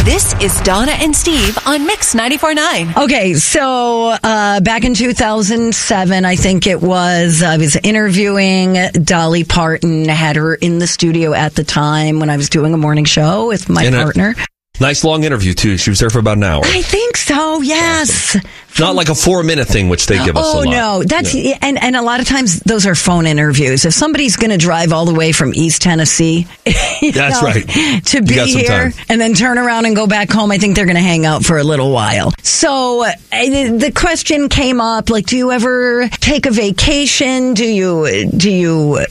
This is Donna and Steve on Mix 94.9. Okay, so back in 2007, I think it was, I was interviewing Dolly Parton. I had her in the studio at the time when I was doing a morning show with my partner. Nice long interview, too. She was there for about an hour. I think so, yes. Awesome. Not like a 4-minute thing, which they give us a lot. Oh, no. That's, and a lot of times those are phone interviews. If somebody's going to drive all the way from East Tennessee that's right. to be here and then turn around and go back home, I think they're going to hang out for a little while. So the question came up, like, do you ever take a vacation? Do you